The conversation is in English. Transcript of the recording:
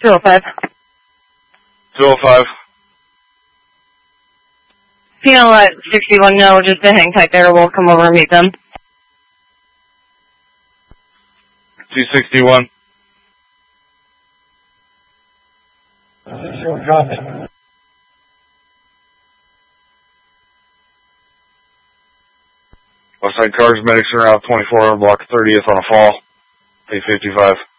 205. 205. If you don't let 61 know, just to hang tight there, we'll come over and meet them. 261. 61 drop it. Westside cars, medics are out 24 on block 30th on a fall. 855.